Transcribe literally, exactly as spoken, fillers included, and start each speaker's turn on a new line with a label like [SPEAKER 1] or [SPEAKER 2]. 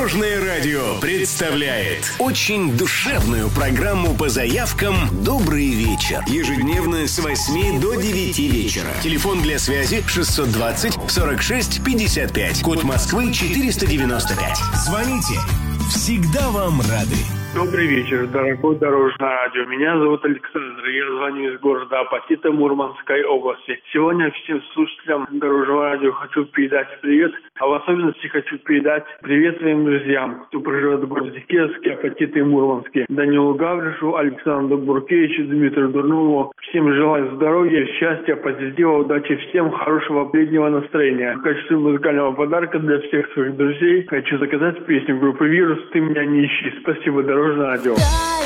[SPEAKER 1] Дорожное радио представляет очень душевную программу по заявкам «Добрый вечер». Ежедневно с восьми до девяти вечера. Телефон для связи шестьсот двадцать сорок шесть пятьдесят пять. Код Москвы четыреста девяносто пять. Звоните. Всегда вам рады.
[SPEAKER 2] Добрый вечер, дорогой Дорожное радио. Меня зовут Александр. Я звоню из города Апатита Мурманской области. Сегодня всем слушателям Дорожного радио хочу передать привет, а в особенности хочу передать привет своим друзьям, кто проживает в городе Кировске, Апатиты и Мурманске. Данилу Гавришу, Александру Буркевичу, Дмитрию Дурнову. Всем желаю здоровья, счастья, позитива, удачи, всем хорошего летнего настроения. В качестве музыкального подарка для всех своих друзей хочу заказать песню группы «Вирус» «Ты меня не ищи». Спасибо, Дорожное радио.